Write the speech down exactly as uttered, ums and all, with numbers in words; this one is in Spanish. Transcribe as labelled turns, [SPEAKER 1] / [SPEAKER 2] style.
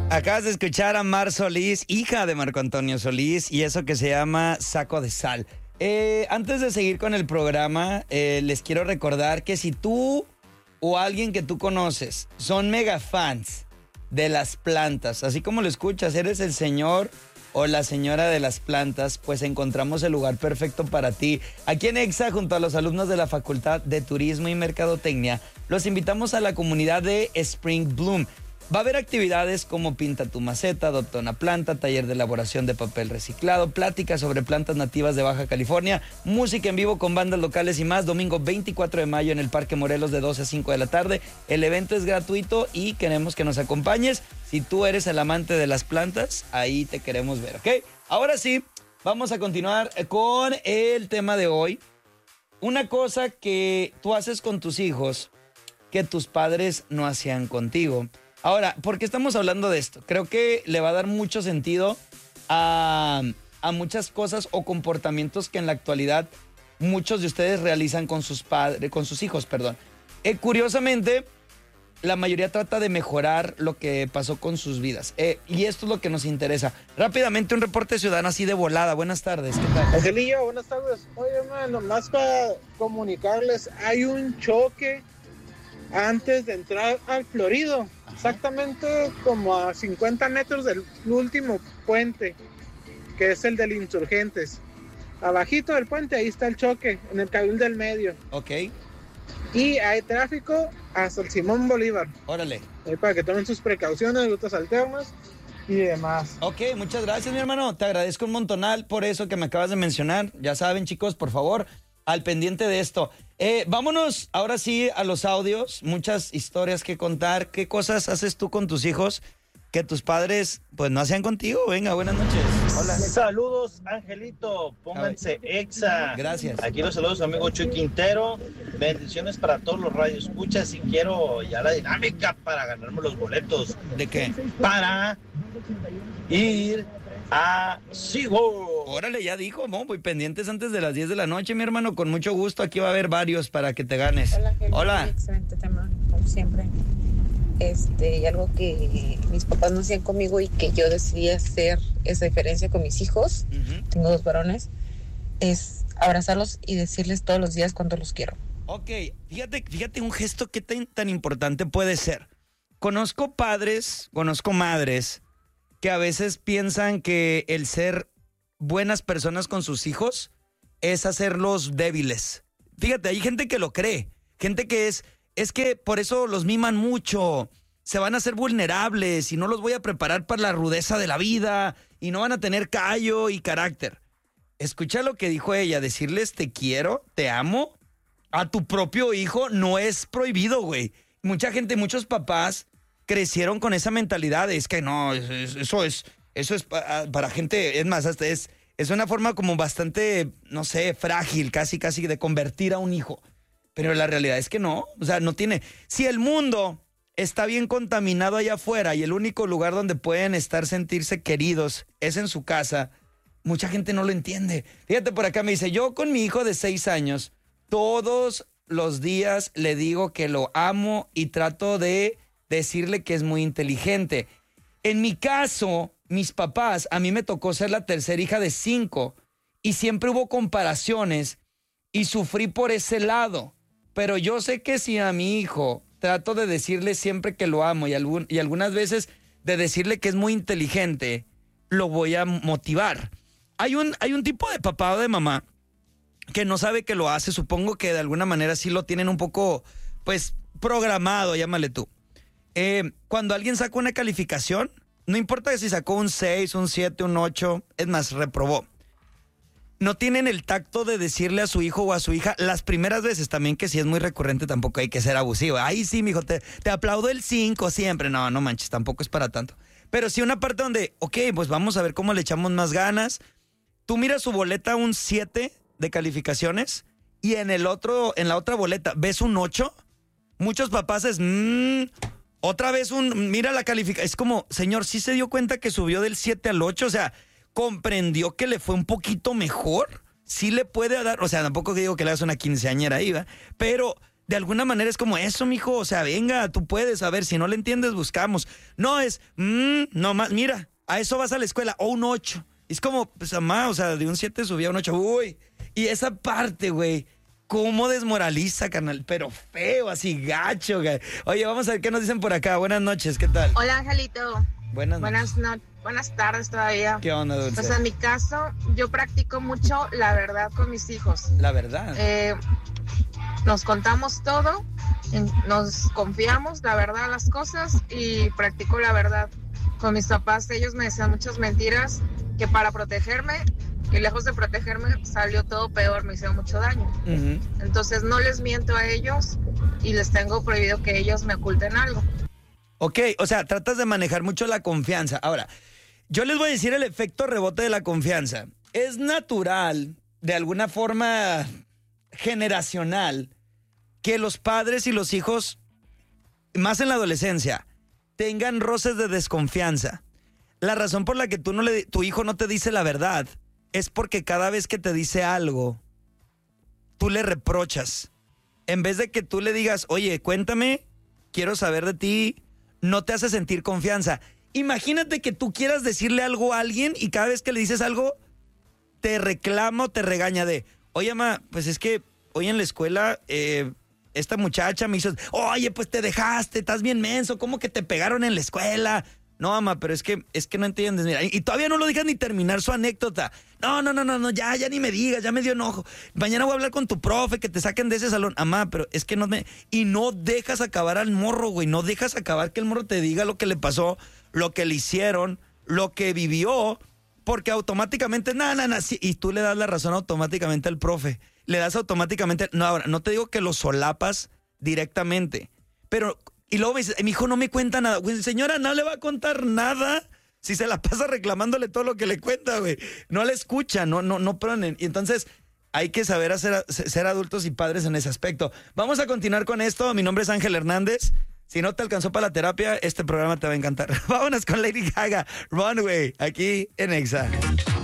[SPEAKER 1] Acabas de escuchar a Mar Solís, hija de Marco Antonio Solís, y eso que se llama Saco de Sal. Eh, antes de seguir con el programa, eh, les quiero recordar que si tú o alguien que tú conoces son mega fans de las plantas, así como lo escuchas, eres el señor o la señora de las plantas, pues encontramos el lugar perfecto para ti. Aquí en Exa, junto a los alumnos de la Facultad de Turismo y Mercadotecnia, los invitamos a la comunidad de Spring Bloom. Va a haber actividades como Pinta tu maceta, Adopta una planta, taller de elaboración de papel reciclado, pláticas sobre plantas nativas de Baja California, música en vivo con bandas locales y más. Domingo veinticuatro de mayo en el Parque Morelos de doce a cinco de la tarde. El evento es gratuito y queremos que nos acompañes. Si tú eres el amante de las plantas, ahí te queremos ver, ¿ok? Ahora sí, vamos a continuar con el tema de hoy. Una cosa que tú haces con tus hijos que tus padres no hacían contigo. Ahora, ¿por qué estamos hablando de esto? Creo que le va a dar mucho sentido a, a muchas cosas o comportamientos que en la actualidad muchos de ustedes realizan con sus padres, con sus hijos, perdón. Eh, curiosamente, la mayoría trata de mejorar lo que pasó con sus vidas. Eh, y esto es lo que nos interesa. Rápidamente, un reporte ciudadano así de volada. Buenas tardes, ¿qué tal?
[SPEAKER 2] Angelillo, buenas tardes. Oye, man, nomás para comunicarles, hay un choque antes de entrar al Florido. Ajá. Exactamente como a cincuenta metros del último puente, que es el del Insurgentes. Abajito del puente, ahí está el choque, en el carril del medio.
[SPEAKER 1] Ok.
[SPEAKER 2] Y hay tráfico hasta el Simón Bolívar.
[SPEAKER 1] Órale.
[SPEAKER 2] Ahí para que tomen sus precauciones, rutas alternas y demás.
[SPEAKER 1] Ok, muchas gracias, mi hermano. Te agradezco un montonal por eso que me acabas de mencionar. Ya saben, chicos, por favor, al pendiente de esto. Eh, vámonos ahora sí a los audios. Muchas historias que contar. ¿Qué cosas haces tú con tus hijos que tus padres pues no hacían contigo? Venga, buenas noches.
[SPEAKER 3] Hola. Saludos, Angelito. Pónganse Exa.
[SPEAKER 1] Gracias.
[SPEAKER 3] Aquí los saludos, amigo Chuy Quintero. Bendiciones para todos los radioescuchas y quiero ya la dinámica para ganarme los boletos.
[SPEAKER 1] ¿De qué?
[SPEAKER 3] Para ir a Sigo.
[SPEAKER 1] Órale, ya dijo, ¿no? Muy pendientes antes de las diez de la noche, mi hermano. Con mucho gusto, aquí va a haber varios para que te ganes.
[SPEAKER 4] Hola, Angelito.
[SPEAKER 1] Hola.
[SPEAKER 4] Excelente tema, como siempre. Este, y algo que mis papás no hacían conmigo y que yo decidí hacer esa diferencia con mis hijos, uh-huh. Tengo dos varones, es abrazarlos y decirles todos los días cuánto los quiero.
[SPEAKER 1] Ok, fíjate, fíjate un gesto que tan, tan importante puede ser. Conozco padres, conozco madres que a veces piensan que el ser buenas personas con sus hijos es hacerlos débiles. Fíjate, hay gente que lo cree, gente que es, es que por eso los miman mucho, se van a hacer vulnerables y no los voy a preparar para la rudeza de la vida y no van a tener callo y carácter. Escucha lo que dijo ella, decirles te quiero, te amo, a tu propio hijo no es prohibido, güey. Mucha gente, muchos papás crecieron con esa mentalidad, es que no, eso es, eso es para, para gente, es más, hasta es, es una forma como bastante, no sé, frágil, casi, casi de convertir a un hijo. Pero la realidad es que no, o sea, no tiene, si el mundo está bien contaminado allá afuera y el único lugar donde pueden estar, sentirse queridos es en su casa, mucha gente no lo entiende. Fíjate, por acá me dice, yo con mi hijo de seis años, todos los días le digo que lo amo y trato de decirle que es muy inteligente. En mi caso, mis papás, a mí me tocó ser la tercera hija de cinco y siempre hubo comparaciones y sufrí por ese lado. Pero yo sé que si a mi hijo trato de decirle siempre que lo amo y, algún, y algunas veces de decirle que es muy inteligente, lo voy a motivar. Hay un, hay un tipo de papá o de mamá que no sabe que lo hace, supongo que de alguna manera sí lo tienen un poco, pues, programado, llámale tú. Eh, cuando alguien saca una calificación, no importa si sacó un seis, un siete, un ocho, es más, reprobó. No tienen el tacto de decirle a su hijo o a su hija las primeras veces también, que si es muy recurrente tampoco hay que ser abusivo. Ay, sí, mijo, te, te aplaudo el cinco siempre. No, no manches, tampoco es para tanto. Pero sí una parte donde, ok, pues vamos a ver cómo le echamos más ganas. Tú miras su boleta un siete de calificaciones y en el otro, en la otra boleta ves un ocho. Muchos papás es, mmm, otra vez un, mira la calificación. Es como, señor, ¿sí se dio cuenta que subió del siete al ocho? O sea, comprendió que le fue un poquito mejor. Sí le puede dar, o sea, tampoco digo que le hagas una quinceañera ahí, ¿va? Pero de alguna manera es como eso, mijo, o sea, venga, tú puedes, a ver, si no le entiendes, buscamos. No es, mmm, no más, mira, a eso vas a la escuela, o un ocho. Es como, pues, mamá, o sea, de un siete subía a un ocho, uy. Y esa parte, güey, cómo desmoraliza, carnal, pero feo, así gacho, güey. Oye, vamos a ver qué nos dicen por acá. Buenas noches, ¿qué tal?
[SPEAKER 5] Hola, Angelito.
[SPEAKER 1] Buenas
[SPEAKER 5] Buenas, no, buenas tardes todavía.
[SPEAKER 1] ¿Qué onda, Dulce?
[SPEAKER 5] Pues en mi caso, yo practico mucho la verdad con mis hijos.
[SPEAKER 1] La verdad.
[SPEAKER 5] Eh, nos contamos todo, nos confiamos, la verdad, las cosas y practico la verdad. Con mis papás, ellos me decían muchas mentiras que para protegerme, y lejos de protegerme, salió todo peor, me hicieron mucho daño. Uh-huh. Entonces no les miento a ellos y les tengo prohibido que ellos me oculten algo.
[SPEAKER 1] Ok, o sea, tratas de manejar mucho la confianza. Ahora, yo les voy a decir el efecto rebote de la confianza. Es natural, de alguna forma generacional, que los padres y los hijos, más en la adolescencia, tengan roces de desconfianza. La razón por la que tú no le, tu hijo no te dice la verdad es porque cada vez que te dice algo, tú le reprochas. En vez de que tú le digas, oye, cuéntame, quiero saber de ti, no te hace sentir confianza. Imagínate que tú quieras decirle algo a alguien y cada vez que le dices algo, te reclama o te regaña de, oye, ma, pues es que hoy en la escuela, eh, esta muchacha me hizo, oye, pues te dejaste, estás bien menso, ¿cómo que te pegaron en la escuela? No, mamá, pero es que, es que no entiendes, mira, y, y todavía no lo dejas ni terminar su anécdota. No, no, no, no, no, ya, ya ni me digas, ya me dio enojo. Mañana voy a hablar con tu profe, que te saquen de ese salón. Mamá, pero es que no me... Y no dejas acabar al morro, güey, no dejas acabar que el morro te diga lo que le pasó, lo que le hicieron, lo que vivió, porque automáticamente, nada, nada, nada, sí, y tú le das la razón automáticamente al profe. Le das automáticamente... No, ahora, no te digo que lo solapas directamente, pero... Y luego me dice, mi hijo no me cuenta nada. Güey, señora, no le va a contar nada si se la pasa reclamándole todo lo que le cuenta, güey. No le escucha, no, no, no ponen. Y entonces hay que saber hacer, ser adultos y padres en ese aspecto. Vamos a continuar con esto. Mi nombre es Ángel Hernández. Si no te alcanzó para la terapia, este programa te va a encantar. Vámonos con Lady Gaga, Runway, aquí en Exa.